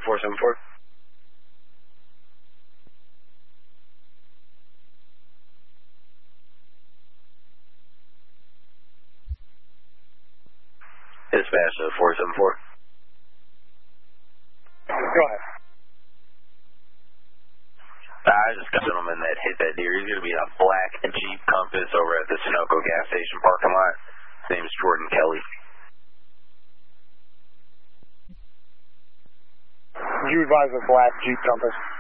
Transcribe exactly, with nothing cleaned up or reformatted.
four seven four. Dispatch to four seven four. Go ahead. I just got a gentleman that hit that deer. He's going to be in a black Jeep Compass over at the Sunoco gas station parking lot. His name's Jordan Kelly. You advise a black Jeep Compass?